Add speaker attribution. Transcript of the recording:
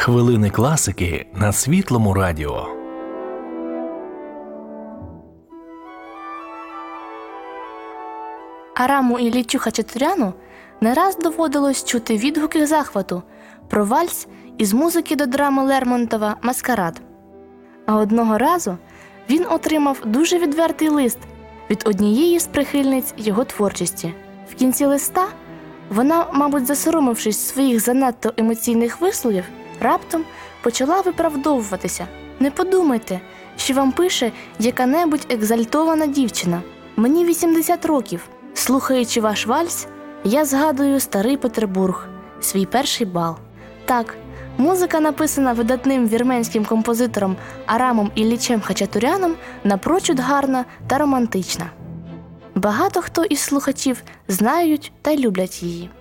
Speaker 1: Хвилини класики на Світлому радіо.
Speaker 2: Араму Іллічу Хачатуряну не раз доводилось чути відгуки захвату про вальс із музики до драми Лермонтова «Маскарад». А одного разу він отримав дуже відвертий лист від однієї з прихильниць його творчості. В кінці листа вона, мабуть, засоромившись своїх занадто емоційних висловів, раптом почала виправдовуватися. «Не подумайте, що вам пише яка-небудь екзальтована дівчина. Мені 80 років. Слухаючи ваш вальс, я згадую старий Петербург, свій перший бал. Так, музика, написана видатним вірменським композитором Арамом Іллічем Хачатуряном, напрочуд гарна та романтична. Багато хто із слухачів знають та люблять її».